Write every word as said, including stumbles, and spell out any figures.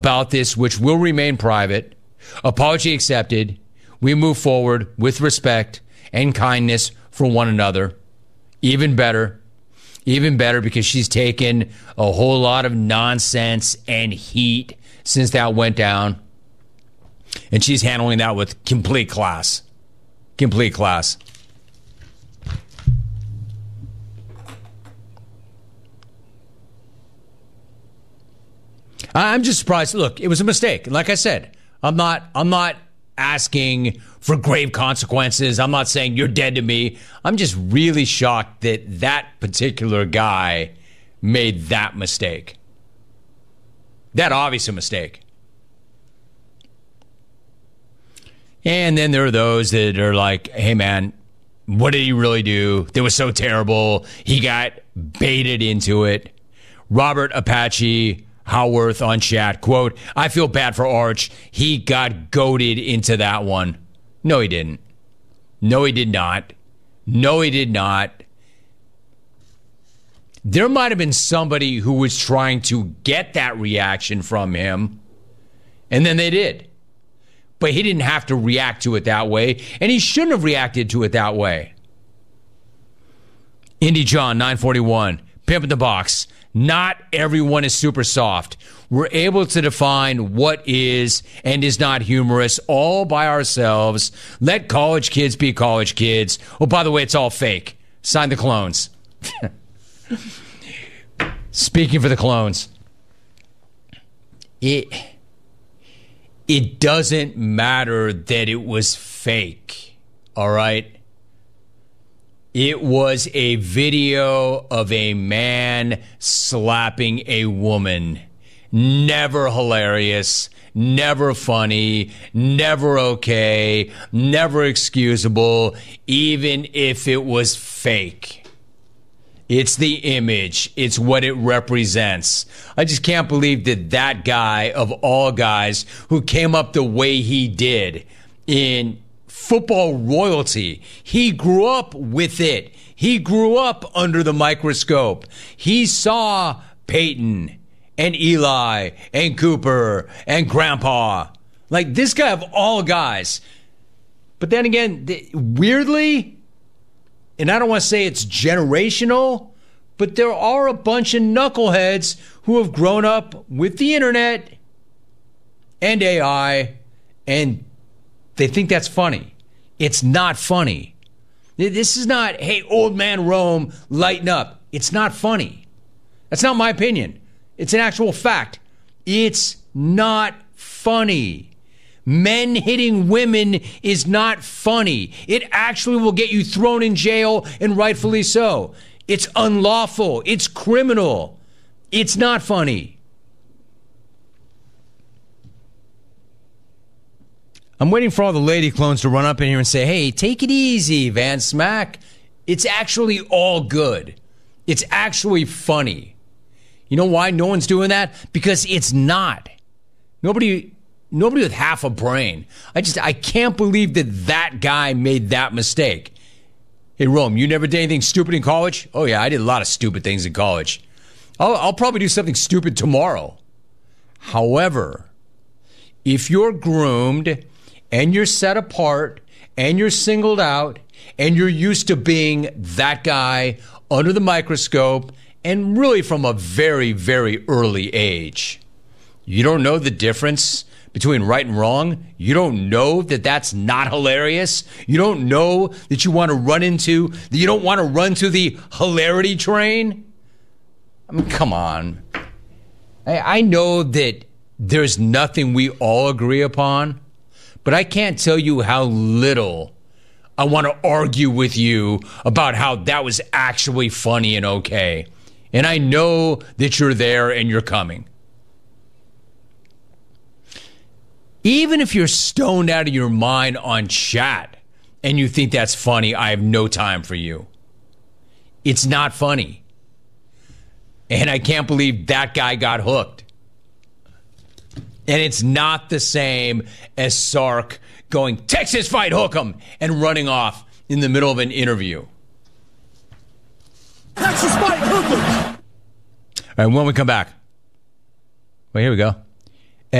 about this, which will remain private. Apology accepted. We move forward with respect and kindness for one another. Even better. Even better because she's taken a whole lot of nonsense and heat since that went down. And she's handling that with complete class. Complete class. I'm just surprised. Look, it was a mistake. And like I said, I'm not I'm not asking for grave consequences. I'm not saying you're dead to me. I'm just really shocked that that particular guy made that mistake. That obvious a mistake. And then there are those that are like, hey, man, what did he really do? That was so terrible. He got baited into it. Robert Apache Howarth on chat, quote, I feel bad for Arch. He got goaded into that one. No, he didn't. No, he did not. No, he did not. There might have been somebody who was trying to get that reaction from him, and then they did. But he didn't have to react to it that way, and he shouldn't have reacted to it that way. Indy John, nine forty-one, Pimp in the Box. Not everyone is super soft. We're able to define what is and is not humorous all by ourselves. Let college kids be college kids. Oh, by the way, it's all fake. Sign the clones. Speaking for the clones, it it doesn't matter that it was fake, all right? It was a video of a man slapping a woman. Never hilarious, never funny, never okay, never excusable, even if it was fake. It's the image. It's what it represents. I just can't believe that that guy, of all guys, who came up the way he did in football royalty, he grew up with it. He grew up under the microscope. He saw Peyton and Eli and Cooper and Grandpa. Like, this guy of all guys. But then again, weirdly, and I don't want to say it's generational, but there are a bunch of knuckleheads who have grown up with the internet and A I, and they think that's funny. It's not funny. This is not, hey, old man Rome, lighten up. It's not funny. That's not my opinion. It's an actual fact. It's not funny. Men hitting women is not funny. It actually will get you thrown in jail, and rightfully so. It's unlawful. It's criminal. It's not funny. I'm waiting for all the lady clones to run up in here and say, hey, take it easy, Van Smack. It's actually all good. It's actually funny. You know why no one's doing that? Because it's not. Nobody... Nobody with half a brain. I just, I can't believe that that guy made that mistake. Hey, Rome, you never did anything stupid in college? Oh, yeah, I did a lot of stupid things in college. I'll, I'll probably do something stupid tomorrow. However, if you're groomed and you're set apart and you're singled out and you're used to being that guy under the microscope and really from a very, very early age, you don't know the difference between right and wrong. You don't know that that's not hilarious. You don't know that you want to run into, that you don't want to run to the hilarity train. I mean, come on. I, I know that there's nothing we all agree upon, but I can't tell you how little I want to argue with you about how that was actually funny and okay. And I know that you're there and you're coming. Even if you're stoned out of your mind on chat and you think that's funny, I have no time for you. It's not funny. And I can't believe that guy got hooked. And it's not the same as Sark going, Texas fight, hook 'em, and running off in the middle of an interview. Texas fight, hook 'em. All right, when we come back. Well, here we go.